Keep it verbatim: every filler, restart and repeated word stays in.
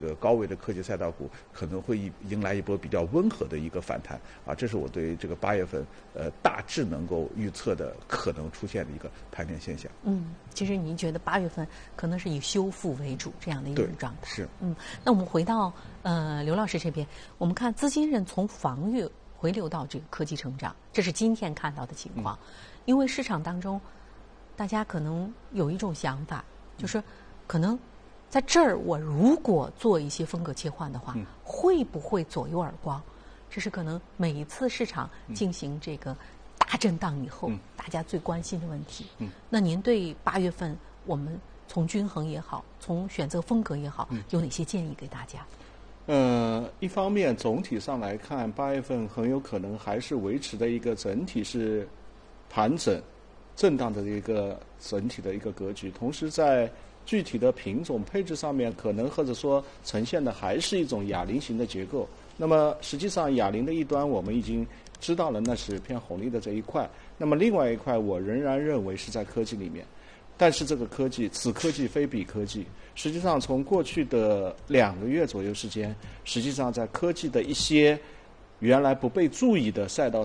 呃高位的科技赛道股可能会迎来一波比较温和的一个反弹啊，这是我对这个八月份呃大致能够预测的可能出现的一个盘面现象。 嗯，其实您觉得八月份可能是以修复为主这样的一种状态。 是。 嗯，那我们回到呃刘老师这边，我们看资金人从防御回流到这个科技成长，这是今天看到的情况。嗯、因为市场当中，大家可能有一种想法，就是可能。在这儿，我如果做一些风格切换的话，嗯、会不会左右耳光？这是可能每一次市场进行这个大震荡以后，嗯、大家最关心的问题。嗯、那您对八月份我们从均衡也好，从选择风格也好，嗯、有哪些建议给大家？ 呃，一方面总体上来看，八月份很有可能还是维持的一个整体是盘整、震荡的一个整体的一个格局，同时在具体的品种配置上面，可能或者说呈现的还是一种哑铃型的结构。那么实际上哑铃的一端我们已经知道了，那是偏红利的这一块。那么另外一块我仍然认为是在科技里面，但是这个科技此科技非彼科技。实际上从过去的两个月左右时间，实际上在科技的一些原来不被注意的赛道